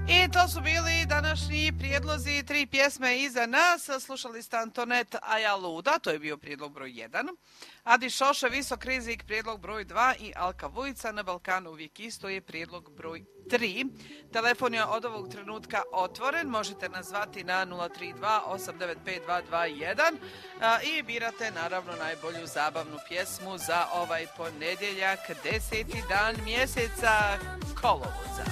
I to su bili današnji prijedlozi, 3 pjesme iza nas. Slušali ste Antonet Aja Luda, to je bio prijedlog broj 1. Adi Šoša, Visok rizik, prijedlog broj 2 i Alka Vujica, Na Balkanu uvijek isto je prijedlog broj 3. Telefon je od ovog trenutka otvoren, možete nas zvati na 032 895 221 i birate naravno najbolju zabavnu pjesmu za ovaj ponedjeljak, 10. dan mjeseca kolovoza.